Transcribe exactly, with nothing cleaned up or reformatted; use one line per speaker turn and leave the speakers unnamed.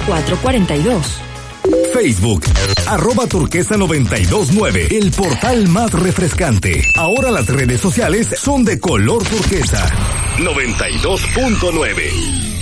cuatro cuatro dos.
Facebook, arroba turquesa noventa y dos nueve, el portal más refrescante. Ahora las redes sociales son de color turquesa. noventa y dos punto nueve.